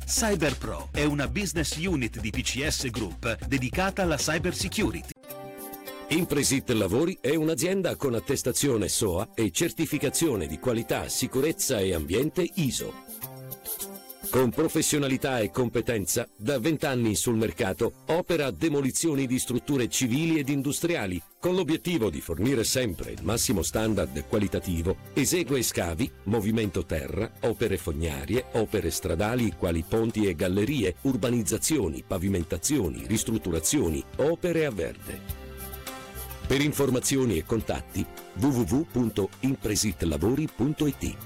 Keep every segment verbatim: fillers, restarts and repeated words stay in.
CyberPro è una business unit di P C S Group dedicata alla cyber security. Impresit Lavori è un'azienda con attestazione S O A e certificazione di qualità, sicurezza e ambiente I S O. Con professionalità e competenza, da vent'anni sul mercato, opera demolizioni di strutture civili ed industriali, con l'obiettivo di fornire sempre il massimo standard qualitativo. Esegue scavi, movimento terra, opere fognarie, opere stradali quali ponti e gallerie, urbanizzazioni, pavimentazioni, ristrutturazioni, opere a verde. Per informazioni e contatti w w w punto impresitlavori punto i t.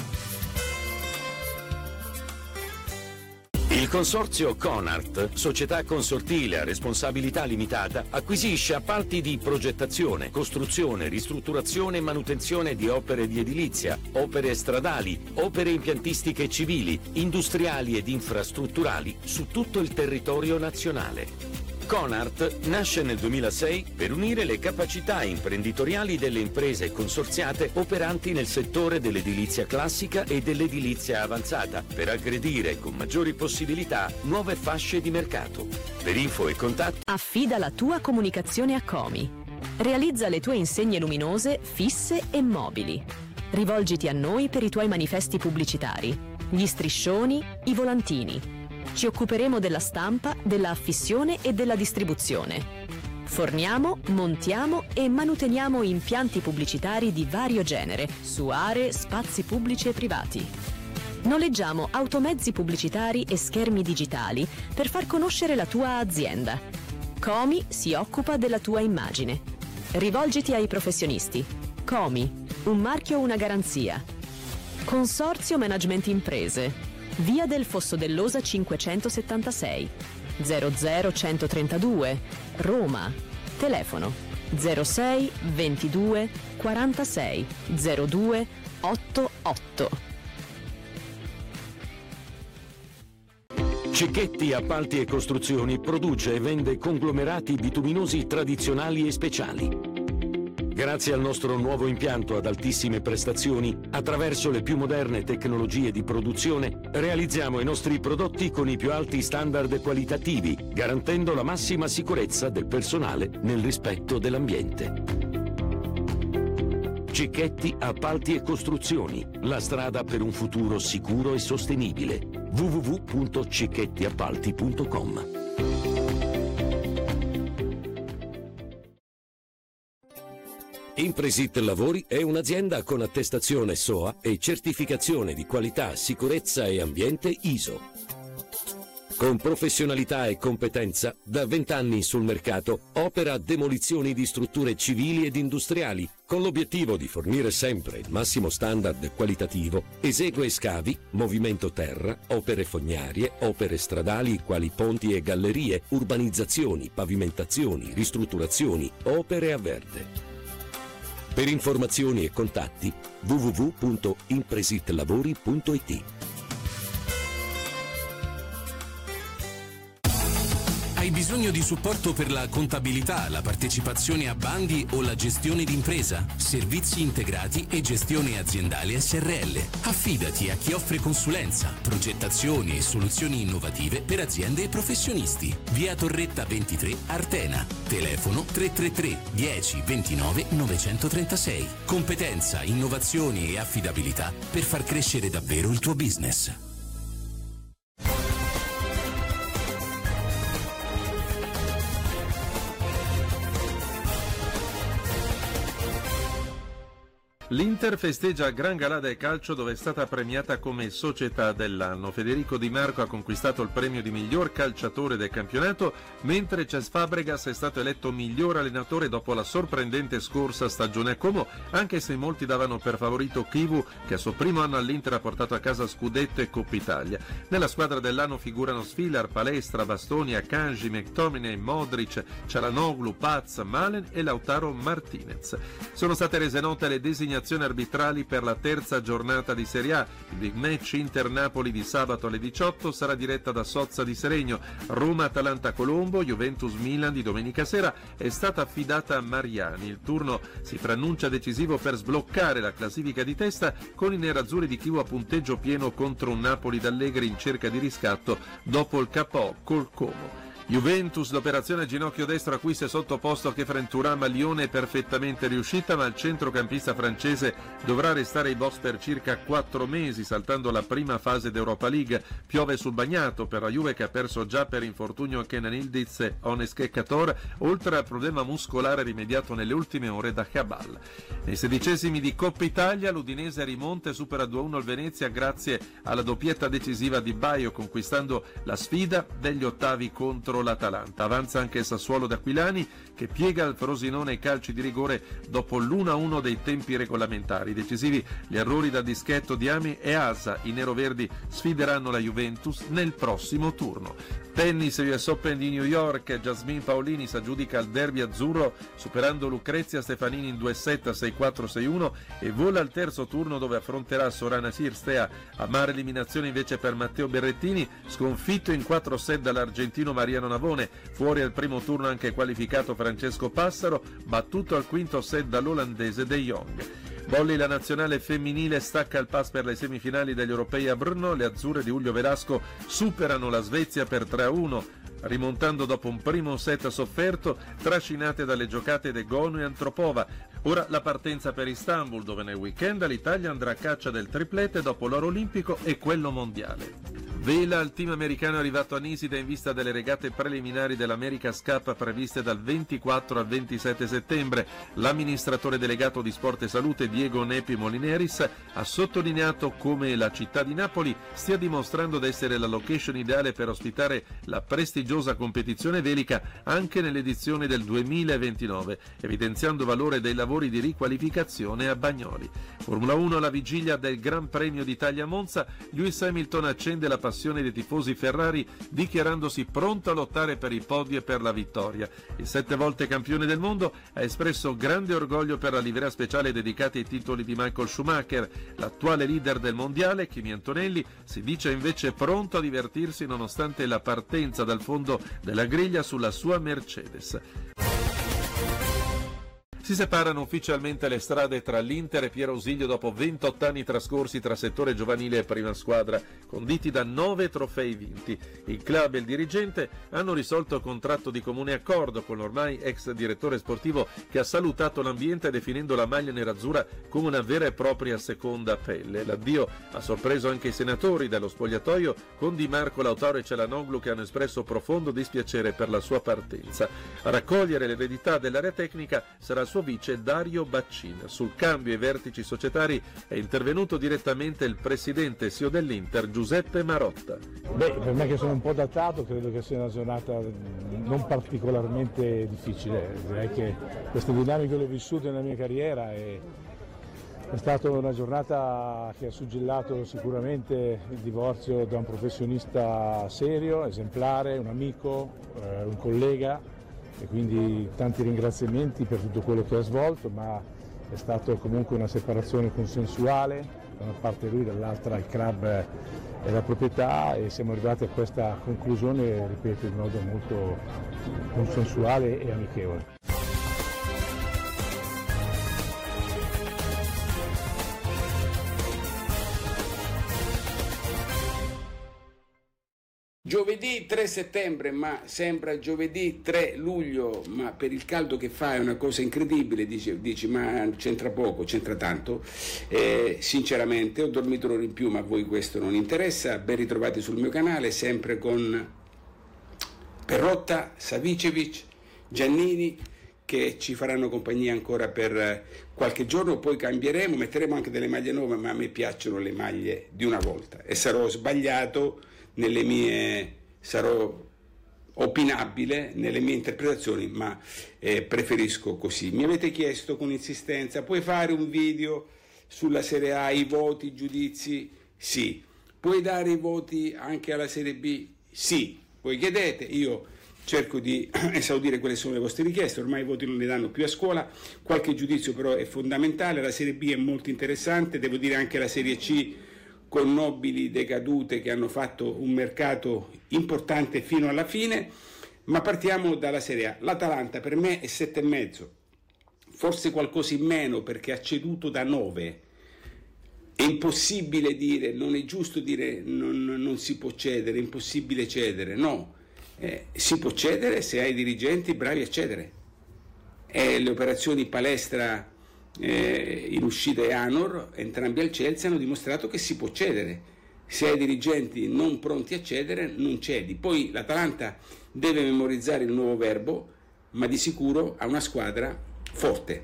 Il consorzio Conart, società consortile a responsabilità limitata, acquisisce appalti di progettazione, costruzione, ristrutturazione e manutenzione di opere di edilizia, opere stradali, opere impiantistiche civili, industriali ed infrastrutturali su tutto il territorio nazionale. Conart nasce nel duemilasei per unire le capacità imprenditoriali delle imprese consorziate operanti nel settore dell'edilizia classica e dell'edilizia avanzata, per aggredire con maggiori possibilità nuove fasce di mercato. Per info e contatti affida la tua comunicazione a Comi. Realizza le tue insegne luminose, fisse e mobili. Rivolgiti a noi per i tuoi manifesti pubblicitari, gli striscioni, i volantini. Ci occuperemo della stampa, della affissione e della distribuzione. Forniamo, montiamo e manuteniamo impianti pubblicitari di vario genere su aree, spazi pubblici e privati. Noleggiamo automezzi pubblicitari e schermi digitali per far conoscere la tua azienda. Comi si occupa della tua immagine. Rivolgiti ai professionisti. Comi, un marchio, una garanzia. Consorzio Management Imprese. Via del Fosso dell'Osa cinquecentosettantasei, zero zero centotrentadue, Roma. Telefono zero sei ventidue quarantasei zero due ottantotto. Cicchetti Appalti e Costruzioni produce e vende conglomerati bituminosi tradizionali e speciali. Grazie al nostro nuovo impianto ad altissime prestazioni, attraverso le più moderne tecnologie di produzione, realizziamo i nostri prodotti con i più alti standard qualitativi, garantendo la massima sicurezza del personale nel rispetto dell'ambiente. Cicchetti Appalti e Costruzioni, la strada per un futuro sicuro e sostenibile. w w w punto cicchettiappalti punto com. Impresit Lavori è un'azienda con attestazione S O A e certificazione di qualità, sicurezza e ambiente I S O. Con professionalità e competenza, da vent'anni sul mercato, opera demolizioni di strutture civili ed industriali, con l'obiettivo di fornire sempre il massimo standard qualitativo. Esegue scavi, movimento terra, opere fognarie, opere stradali quali ponti e gallerie, urbanizzazioni, pavimentazioni, ristrutturazioni, opere a verde. Per informazioni e contatti w w w punto impresitlavori punto i t. Hai bisogno di supporto per la contabilità, la partecipazione a bandi o la gestione d'impresa? Servizi integrati e gestione aziendale S R L. Affidati a chi offre consulenza, progettazioni e soluzioni innovative per aziende e professionisti. Via Torretta ventitré, Artena. Telefono tre tre tre dieci ventinove novecentotrentasei. Competenza, innovazioni e affidabilità per far crescere davvero il tuo business. L'Inter festeggia a Gran Galà del Calcio, dove è stata premiata come società dell'anno. Federico Di Marco ha conquistato il premio di miglior calciatore del campionato, mentre Cesc Fabregas è stato eletto miglior allenatore dopo la sorprendente scorsa stagione a Como, anche se molti davano per favorito Chivu, che a suo primo anno all'Inter ha portato a casa scudetto e Coppa Italia. Nella squadra dell'anno figurano Svilar, Palestra, Bastoni, Akanji, McTominay, Modric, Çalhanoğlu, Paz, Malen e Lautaro Martinez. Sono state rese note le designazioni indicazioni arbitrali per la terza giornata di Serie A. Il big match Inter-Napoli di sabato alle diciotto sarà diretta da Sozza di Seregno. Roma-Atalanta-Colombo, Juventus-Milan di domenica sera è stata affidata a Mariani. Il turno si preannuncia decisivo per sbloccare la classifica di testa con i nerazzurri di Chivu a punteggio pieno contro un Napoli d'Allegri in cerca di riscatto dopo il K O col Como. Juventus, l'operazione ginocchio destro a cui si è sottoposto Khéphren Thuram a Lione è perfettamente riuscita, ma il centrocampista francese dovrà restare ai box per circa quattro mesi, saltando la prima fase d'Europa League. Piove sul bagnato per la Juve, che ha perso già per infortunio Kenan Yildiz e Onesque Kator, oltre al problema muscolare rimediato nelle ultime ore da Cabal. Nei sedicesimi di Coppa Italia l'Udinese rimonta e supera due a uno il Venezia grazie alla doppietta decisiva di Baio, conquistando la sfida degli ottavi contro l'Atalanta. Avanza anche il Sassuolo d'Aquilani, che piega il Frosinone ai calci di rigore dopo l'uno a uno dei tempi regolamentari. Decisivi gli errori da dischetto di Ami e Asa. I neroverdi sfideranno la Juventus nel prossimo turno. Tennis, U S Open di New York, Jasmine Paolini si aggiudica il derby azzurro superando Lucrezia Stefanini in due set, sei quattro sei uno, e vola al terzo turno dove affronterà Sorana Cirstea. Amara eliminazione invece per Matteo Berrettini, sconfitto in quattro set dall'argentino Mariano Navone. Fuori al primo turno anche qualificato Francesco Passaro, battuto al quinto set dall'olandese De Jong. Volley, la nazionale femminile stacca il pass per le semifinali degli europei a Brno. Le azzurre di Julio Velasco superano la Svezia per tre a uno, rimontando dopo un primo set sofferto, trascinate dalle giocate de Gonu e Antropova. Ora la partenza per Istanbul, dove nel weekend l'Italia andrà a caccia del triplete dopo l'oro olimpico e quello mondiale. Vela il team americano arrivato a Nisida in vista delle regate preliminari dell'America's Cup previste dal ventiquattro al ventisette settembre. L'amministratore delegato di Sport e Salute Diego Nepi Molineris ha sottolineato come la città di Napoli stia dimostrando di essere la location ideale per ospitare la prestigiosa competizione velica anche nell'edizione del duemilaventinove, evidenziando il valore dei lavori di riqualificazione a Bagnoli. Formula uno, alla vigilia del Gran Premio d'Italia a Monza, Lewis Hamilton accende la passione dei tifosi Ferrari dichiarandosi pronto a lottare per i podi e per la vittoria. Il sette volte campione del mondo ha espresso grande orgoglio per la livrea speciale dedicata ai titoli di Michael Schumacher. L'attuale leader del mondiale, Kimi Antonelli, si dice invece pronto a divertirsi nonostante la partenza dal fondo della griglia sulla sua Mercedes. Si separano ufficialmente le strade tra l'Inter e Piero Ausilio dopo ventotto anni trascorsi tra settore giovanile e prima squadra, conditi da nove trofei vinti. Il club e il dirigente hanno risolto contratto di comune accordo con l'ormai ex direttore sportivo, che ha salutato l'ambiente definendo la maglia nerazzurra come una vera e propria seconda pelle. L'addio ha sorpreso anche i senatori dallo spogliatoio, con Di Marco, Lautaro e Cialanoglu, che hanno espresso profondo dispiacere per la sua partenza. A raccogliere l'eredità dell'area tecnica sarà il suo vice Dario Baccin. Sul cambio ai vertici societari è intervenuto direttamente il presidente C E O dell'Inter Giuseppe Marotta. Beh, per me che sono un po' datato, credo che sia una giornata non particolarmente difficile. Direi che queste dinamiche le ho vissute nella mia carriera e è stata una giornata che ha suggellato sicuramente il divorzio da un professionista serio, esemplare, un amico, eh, un collega, e quindi tanti ringraziamenti per tutto quello che ha svolto, ma è stato comunque una separazione consensuale, da una parte lui, dall'altra il club e la proprietà, e siamo arrivati a questa conclusione, ripeto, in modo molto consensuale e amichevole. Giovedì tre settembre, ma sembra giovedì tre luglio, ma per il caldo che fa è una cosa incredibile, dici, dici ma c'entra poco, c'entra tanto. Eh, sinceramente ho dormito un'ora in più, ma a voi questo non interessa. Ben ritrovati sul mio canale, sempre con Perrotta, Savicevic, Giannini, che ci faranno compagnia ancora per qualche giorno, poi cambieremo, metteremo anche delle maglie nuove, ma a me piacciono le maglie di una volta e sarò sbagliato nelle mie, sarò opinabile nelle mie interpretazioni, ma eh, preferisco così. Mi avete chiesto con insistenza: puoi fare un video sulla Serie A, i voti, i giudizi? Sì. Puoi dare i voti anche alla Serie B? Sì. Voi chiedete, io cerco di esaudire quelle sono le vostre richieste, ormai i voti non ne danno più a scuola, qualche giudizio però è fondamentale, la Serie B è molto interessante, devo dire anche la Serie C con nobili decadute che hanno fatto un mercato importante fino alla fine, ma partiamo dalla Serie A. L'Atalanta per me è sette e mezzo, forse qualcosa in meno perché ha ceduto da nove. È impossibile dire, non è giusto dire non, non si può cedere, è impossibile cedere, no. Eh, si può cedere se hai dirigenti bravi a cedere. E le operazioni Palestra eh, in uscita e Anor, entrambi al Chelsea, hanno dimostrato che si può cedere. Se hai dirigenti non pronti a cedere, non cedi. Poi l'Atalanta deve memorizzare il nuovo verbo, ma di sicuro ha una squadra forte,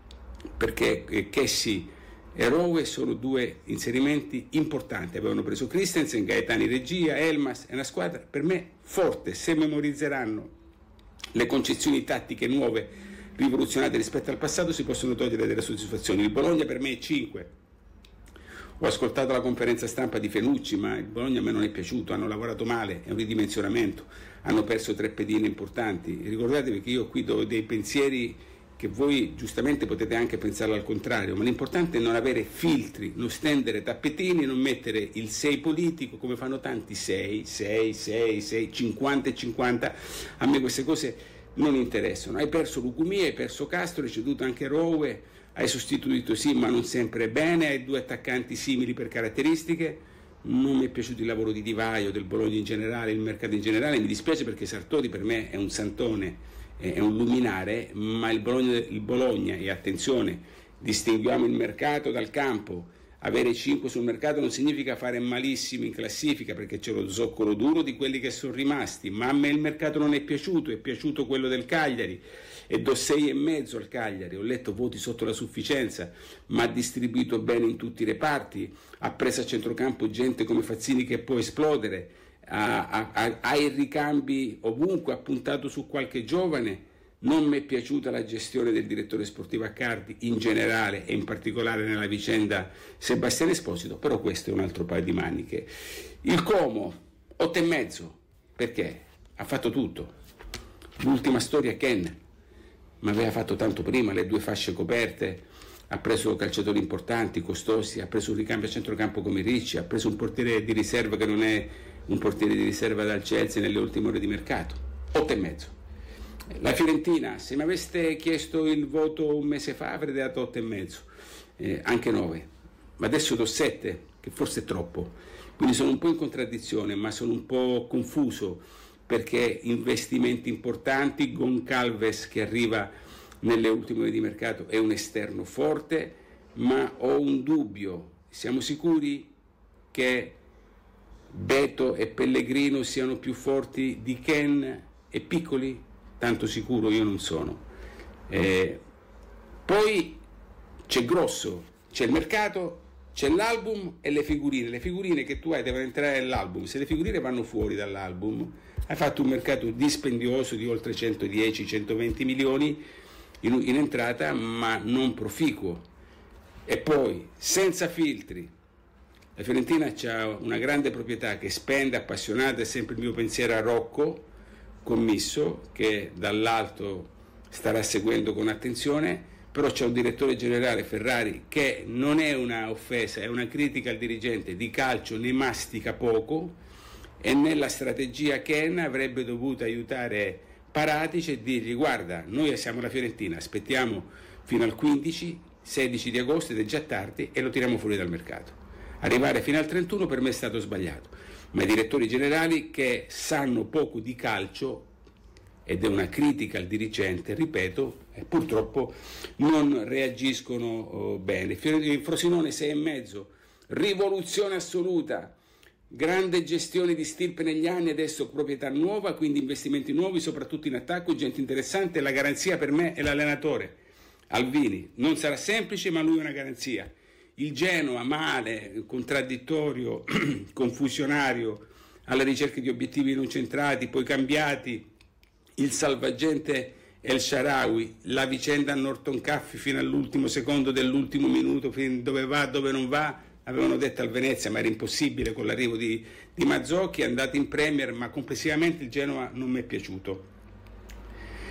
perché eh, Kessi e Rowe sono due inserimenti importanti, avevano preso Christensen, Gaetani regia, Elmas, è una squadra per me forte. Se memorizzeranno le concezioni tattiche nuove, rivoluzionate rispetto al passato, si possono togliere delle soddisfazioni. Il Bologna per me è cinque. Ho ascoltato la conferenza stampa di Fenucci, ma il Bologna a me non è piaciuto, hanno lavorato male, è un ridimensionamento, hanno perso tre pedine importanti. Ricordatevi che io qui do dei pensieri che voi giustamente potete anche pensarlo al contrario, ma l'importante è non avere filtri, non stendere tappetini, non mettere il sei politico come fanno tanti, sei, sei, sei, sei, cinquanta e cinquanta. A me queste cose non interessano. Hai perso Lucumia, hai perso Castro, hai ceduto anche Rowe, hai sostituito sì ma non sempre bene, hai due attaccanti simili per caratteristiche. Non mi è piaciuto il lavoro di Di Vaio, del Bologna in generale, il mercato in generale, mi dispiace perché Sartori per me è un santone, è un luminare, ma il Bologna, il Bologna, e attenzione, distinguiamo il mercato dal campo. Avere cinque sul mercato non significa fare malissimo in classifica, perché c'è lo zoccolo duro di quelli che sono rimasti, ma a me il mercato non è piaciuto, è piaciuto quello del Cagliari e do sei e mezzo al Cagliari. Ho letto voti sotto la sufficienza, ma ha distribuito bene in tutti i reparti, ha preso a centrocampo gente come Fazzini che può esplodere, ha, ha, ha i ricambi ovunque, ha puntato su qualche giovane. Non mi è piaciuta la gestione del direttore sportivo Accardi in generale e in particolare nella vicenda Sebastiano Esposito, però questo è un altro paio di maniche. Il Como, otto e mezzo, perché ha fatto tutto. L'ultima storia Ken, ma aveva fatto tanto prima, le due fasce coperte, ha preso calciatori importanti, costosi, ha preso un ricambio a centrocampo come Ricci, ha preso un portiere di riserva che non è un portiere di riserva dal Chelsea nelle ultime ore di mercato. otto e mezzo. La Fiorentina, se mi aveste chiesto il voto un mese fa avrei dato otto e mezzo, eh, anche nove, ma adesso do sette, che forse è troppo, quindi sono un po' in contraddizione, ma sono un po' confuso perché investimenti importanti, Goncalves che arriva nelle ultime ore di mercato è un esterno forte, ma ho un dubbio, siamo sicuri che Beto e Pellegrino siano più forti di Ken e Piccoli? Tanto sicuro io non sono. Eh, poi c'è Grosso, c'è il mercato, c'è l'album e le figurine. Le figurine che tu hai devono entrare nell'album. Se le figurine vanno fuori dall'album, hai fatto un mercato dispendioso di oltre centodieci centoventi milioni in, in entrata, ma non proficuo. E poi, senza filtri, la Fiorentina ha una grande proprietà che spende, appassionata, è sempre il mio pensiero a Rocco Commisso, che dall'alto starà seguendo con attenzione, però c'è un direttore generale, Ferrari, che non è una offesa, è una critica al dirigente, di calcio ne mastica poco e nella strategia Ken avrebbe dovuto aiutare Paratici e dirgli guarda, noi siamo la Fiorentina, aspettiamo fino al quindici sedici di agosto ed è già tardi e lo tiriamo fuori dal mercato. Arrivare fino al trentuno per me è stato sbagliato. Ma i direttori generali che sanno poco di calcio, ed è una critica al dirigente, ripeto, e purtroppo non reagiscono oh, bene. Frosinone sei e mezzo, rivoluzione assoluta, grande gestione di stirpe negli anni, adesso proprietà nuova, quindi investimenti nuovi, soprattutto in attacco, gente interessante, la garanzia per me è l'allenatore, Alvini. Non sarà semplice, ma lui è una garanzia. Il Genoa male, contraddittorio, confusionario, alla ricerca di obiettivi non centrati, poi cambiati, il salvagente El Shaarawy, la vicenda a Norton Caffey fino all'ultimo secondo dell'ultimo minuto, fin dove va, dove non va, avevano detto al Venezia, ma era impossibile con l'arrivo di, di Mazzocchi, è andato in Premier, ma complessivamente il Genoa non mi è piaciuto.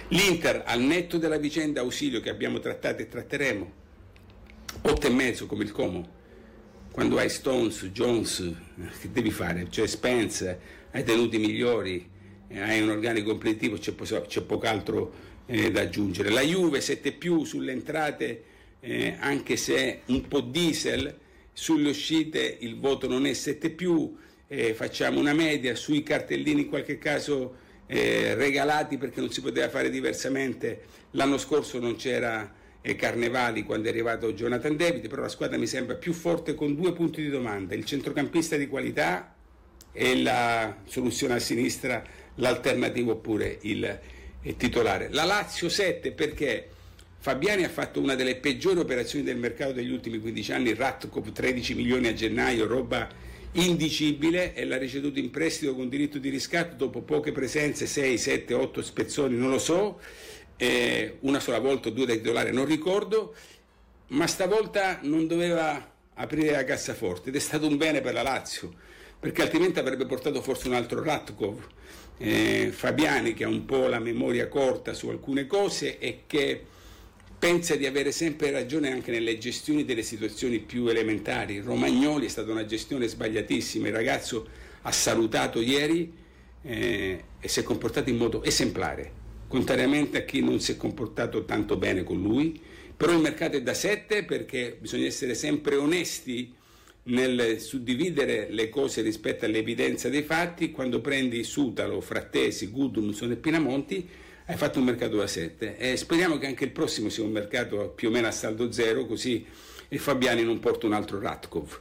L'Inter, al netto della vicenda Ausilio che abbiamo trattato e tratteremo, otto e mezzo come il Como. Quando hai Stones, Jones, che devi fare? Cioè Spence, hai tenuti migliori, hai un organico completitivo, c'è, po- c'è poco altro eh, da aggiungere. La Juve sette più sulle entrate, eh, anche se un po' diesel, sulle uscite il voto non è sette più, eh, facciamo una media, sui cartellini in qualche caso eh, regalati perché non si poteva fare diversamente. L'anno scorso non c'era e Carnevali quando è arrivato Jonathan David, però la squadra mi sembra più forte con due punti di domanda: il centrocampista di qualità e la soluzione a sinistra, l'alternativo oppure il, il titolare. La Lazio sette perché Fabiani ha fatto una delle peggiori operazioni del mercato degli ultimi quindici anni, Ratkov tredici milioni a gennaio, roba indicibile, e l'ha ricevuto in prestito con diritto di riscatto dopo poche presenze, sei, sette, otto spezzoni, non lo so. Eh, una sola volta o due da titolare non ricordo, ma stavolta non doveva aprire la cassaforte ed è stato un bene per la Lazio, perché altrimenti avrebbe portato forse un altro Ratkov. eh, Fabiani, che ha un po' la memoria corta su alcune cose e che pensa di avere sempre ragione anche nelle gestioni delle situazioni più elementari. Romagnoli è stata una gestione sbagliatissima, il ragazzo ha salutato ieri eh, e si è comportato in modo esemplare, contrariamente a chi non si è comportato tanto bene con lui. Però il mercato è da sette perché bisogna essere sempre onesti nel suddividere le cose rispetto all'evidenza dei fatti. Quando prendi Sutalo, Frattesi, Gudmundsson e Pinamonti hai fatto un mercato da sette e speriamo che anche il prossimo sia un mercato più o meno a saldo zero, così il Fabiani non porta un altro Ratkov.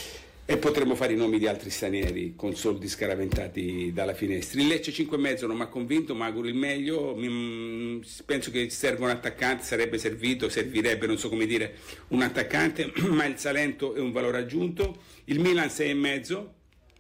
E potremmo fare i nomi di altri stranieri con soldi scaraventati dalla finestra. Il Lecce cinque e mezzo non mi ha convinto, ma auguro il meglio. Mi, penso che serva un attaccante, sarebbe servito, servirebbe, non so come dire, un attaccante, ma il Salento è un valore aggiunto. Il Milan sei e mezzo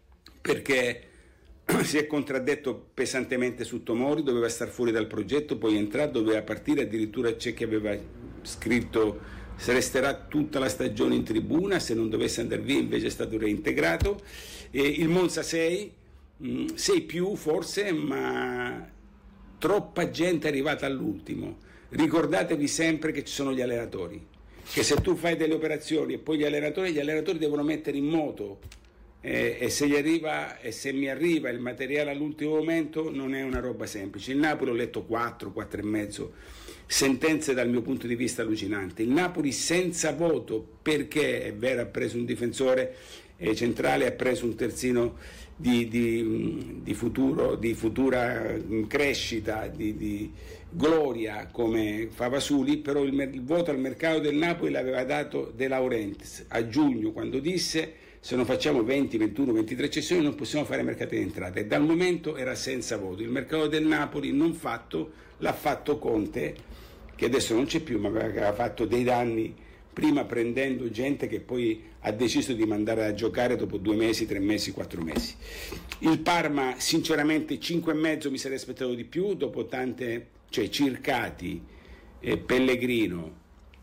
perché si è contraddetto pesantemente su Tomori, doveva star fuori dal progetto, poi entrare, doveva partire, addirittura c'è chi aveva scritto se resterà tutta la stagione in tribuna, se non dovesse andare via, invece è stato reintegrato. E il Monza sei, sei più forse, ma troppa gente è arrivata all'ultimo. Ricordatevi sempre che ci sono gli allenatori, che se tu fai delle operazioni e poi gli allenatori, gli allenatori devono mettere in moto eh, e se gli arriva e se mi arriva il materiale all'ultimo momento non è una roba semplice. Il Napoli ho letto quattro, quattro e mezzo, sentenze dal mio punto di vista allucinanti. Il Napoli senza voto perché è vero ha preso un difensore eh, centrale, ha preso un terzino di, di, di futuro, di futura crescita, di, di gloria come Favasuli, però il, il voto al mercato del Napoli l'aveva dato De Laurentiis a giugno, quando disse se non facciamo venti, ventuno, ventitré cessioni non possiamo fare mercato di entrata, e dal momento era senza voto. Il mercato del Napoli non fatto l'ha fatto Conte, che adesso non c'è più, ma aveva fatto dei danni prima prendendo gente che poi ha deciso di mandare a giocare dopo due mesi, tre mesi, quattro mesi. Il Parma sinceramente cinque e mezzo mi sarei aspettato di più, dopo tante, cioè Circati, eh, Pellegrino,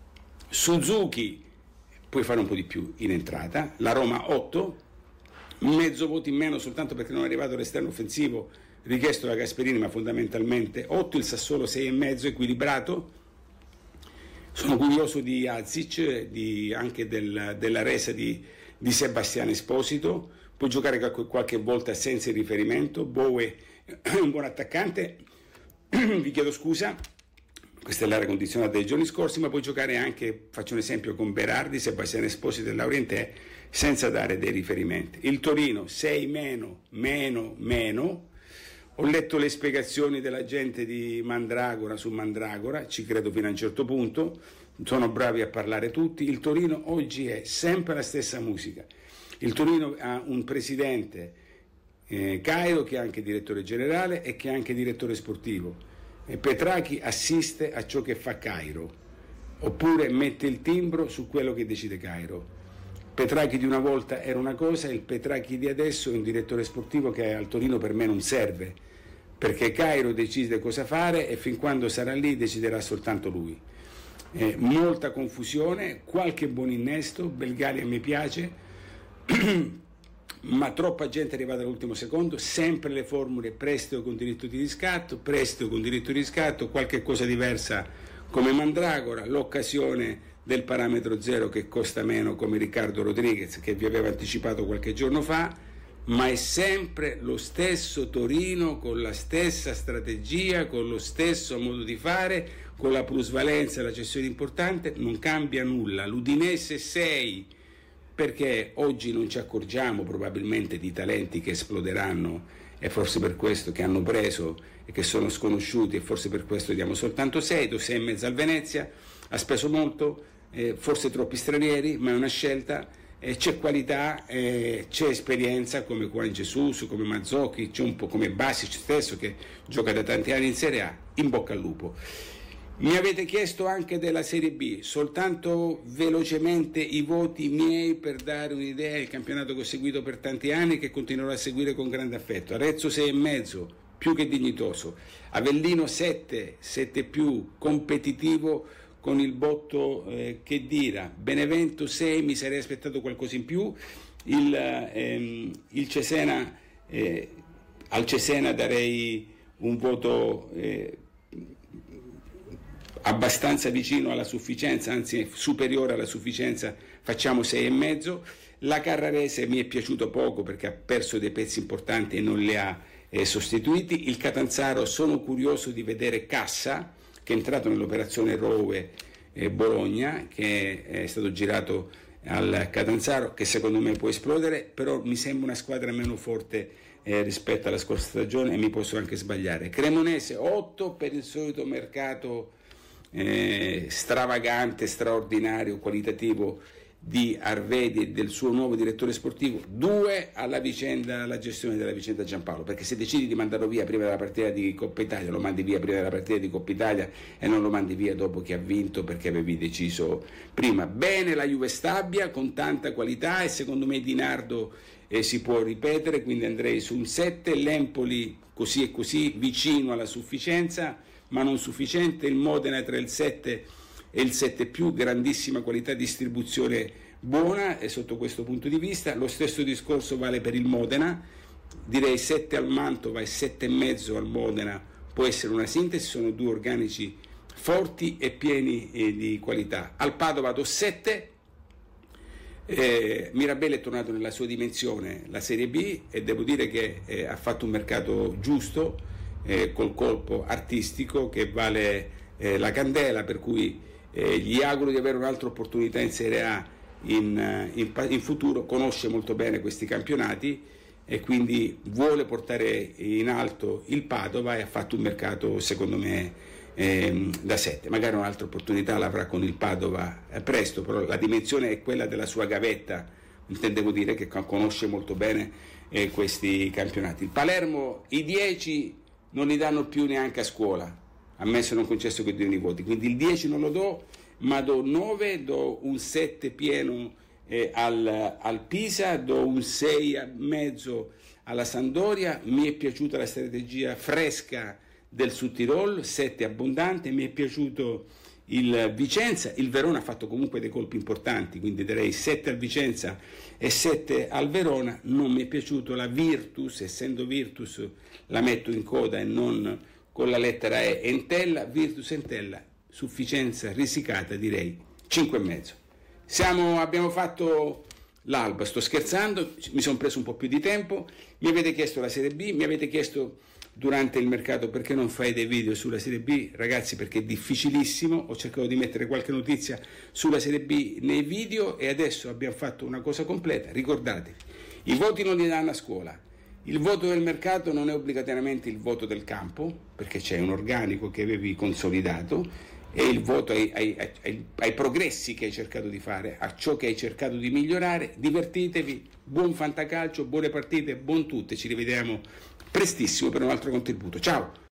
Suzuki, puoi fare un po' di più in entrata. La Roma otto, mezzo voto in meno soltanto perché non è arrivato l'esterno offensivo richiesto da Gasperini, ma fondamentalmente otto. Il Sassuolo sei e mezzo, equilibrato. Sono curioso di Azic, di, anche del, della resa di, di Sebastiano Esposito. Può giocare qualche, qualche volta senza il riferimento. Bowe è un buon attaccante, vi chiedo scusa, questa è l'area condizionata dei giorni scorsi, ma puoi giocare anche, faccio un esempio, con Berardi, Sebastiano Esposito e Laurientè, senza dare dei riferimenti. Il Torino sei meno, meno, meno. Ho letto le spiegazioni della gente di Mandragora su Mandragora, ci credo fino a un certo punto, sono bravi a parlare tutti. Il Torino oggi è sempre la stessa musica. Il Torino ha un presidente, eh, Cairo, che è anche direttore generale e che è anche direttore sportivo. E Petrachi assiste a ciò che fa Cairo, oppure mette il timbro su quello che decide Cairo. Petrachi di una volta era una cosa, il Petrachi di adesso è un direttore sportivo che al Torino per me non serve, perché Cairo decide cosa fare e fin quando sarà lì deciderà soltanto lui. Eh, molta confusione, qualche buon innesto, Belgali mi piace, ma troppa gente è arrivata all'ultimo secondo, sempre le formule prestito con diritto di riscatto, prestito con diritto di riscatto, qualche cosa diversa come Mandragora, l'occasione del parametro zero che costa meno come Riccardo Rodriguez che vi aveva anticipato qualche giorno fa, ma è sempre lo stesso Torino con la stessa strategia, con lo stesso modo di fare, con la plusvalenza e la cessione importante, non cambia nulla. L'Udinese sei, perché oggi non ci accorgiamo probabilmente di talenti che esploderanno, e forse per questo che hanno preso e che sono sconosciuti, e forse per questo diamo soltanto sei, do sei e mezzo al Venezia, ha speso molto, eh, forse troppi stranieri, ma è una scelta, eh, c'è qualità, eh, c'è esperienza come Juan Jesus, come Mazzocchi, c'è un po' come Basic stesso che gioca da tanti anni in Serie A, in bocca al lupo. Mi avete chiesto anche della Serie B, soltanto velocemente i voti miei per dare un'idea del campionato che ho seguito per tanti anni e che continuerò a seguire con grande affetto. Arezzo sei e mezzo, più che dignitoso. Avellino sette, sette più, competitivo con il botto eh, che dira. Benevento sei, mi sarei aspettato qualcosa in più. Il, ehm, il Cesena, eh, al Cesena darei un voto eh, abbastanza vicino alla sufficienza, anzi superiore alla sufficienza, facciamo sei e mezzo. La Carrarese mi è piaciuto poco perché ha perso dei pezzi importanti e non li ha eh, sostituiti. Il Catanzaro, sono curioso di vedere Cassa, che è entrato nell'operazione Rowe eh, Bologna, che è stato girato al Catanzaro, che secondo me può esplodere, però mi sembra una squadra meno forte eh, rispetto alla scorsa stagione e mi posso anche sbagliare. Cremonese otto per il solito mercato Eh, stravagante, straordinario, qualitativo di Arvedi e del suo nuovo direttore sportivo. Due alla vicenda, alla gestione della vicenda Giampaolo, perché se decidi di mandarlo via prima della partita di Coppa Italia, lo mandi via prima della partita di Coppa Italia e non lo mandi via dopo che ha vinto perché avevi deciso prima. Bene la Juve Stabia con tanta qualità e secondo me Di Nardo eh, si può ripetere, quindi andrei su un sette. L'Empoli così e così, vicino alla sufficienza ma non sufficiente. Il Modena tra il sette e il sette più, grandissima qualità, distribuzione buona, e sotto questo punto di vista lo stesso discorso vale per il Modena, direi sette al Mantova e sette e mezzo al Modena, può essere una sintesi, sono due organici forti e pieni eh, di qualità. Al Padova do sette. Eh, Mirabelli è tornato nella sua dimensione, la Serie B, e devo dire che eh, ha fatto un mercato giusto, Eh, col colpo artistico che vale eh, la candela, per cui eh, gli auguro di avere un'altra opportunità in Serie A in, in, in futuro. Conosce molto bene questi campionati e quindi vuole portare in alto il Padova e ha fatto un mercato secondo me eh, da sette. Magari un'altra opportunità l'avrà con il Padova eh, presto, però la dimensione è quella della sua gavetta, intendevo dire che conosce molto bene eh, questi campionati. Il Palermo i dieci non li danno più neanche a scuola, a me se non concesso che diano i voti, quindi il dieci non lo do, ma do nove, do un sette pieno eh, al, al Pisa, do un sei e mezzo alla Sampdoria. Mi è piaciuta la strategia fresca del Sud Tirol, sette abbondante. Mi è piaciuto il Vicenza, il Verona ha fatto comunque dei colpi importanti, quindi darei sette al Vicenza e sette al Verona. Non mi è piaciuto la Virtus, essendo Virtus la metto in coda e non con la lettera E, Entella. Virtus Entella, sufficienza risicata, direi cinque e mezzo. Siamo, abbiamo fatto l'alba, sto scherzando, mi sono preso un po' più di tempo. Mi avete chiesto la Serie B, mi avete chiesto durante il mercato perché non fai dei video sulla Serie B. Ragazzi, perché è difficilissimo, ho cercato di mettere qualche notizia sulla Serie B nei video e adesso abbiamo fatto una cosa completa. Ricordatevi, i voti non li danno a scuola, il voto del mercato non è obbligatoriamente il voto del campo perché c'è un organico che avevi consolidato, e il voto ai, ai, ai, ai progressi che hai cercato di fare, a ciò che hai cercato di migliorare. Divertitevi, buon fantacalcio, buone partite, buon tutte, ci rivediamo prestissimo per un altro contributo. Ciao!